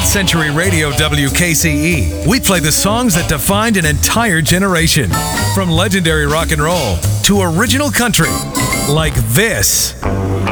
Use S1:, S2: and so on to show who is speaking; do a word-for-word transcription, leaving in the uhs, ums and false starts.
S1: Century Radio W K C E. We play the songs that defined an entire generation. From legendary rock and roll to original country, like this.